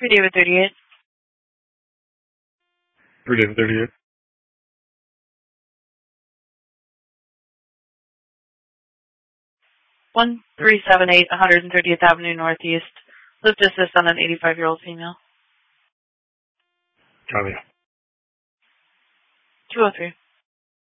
3 David 38. 3 David 38. 1378 130th Avenue Northeast. Lift assist on an 85-year-old female. Copy. 203.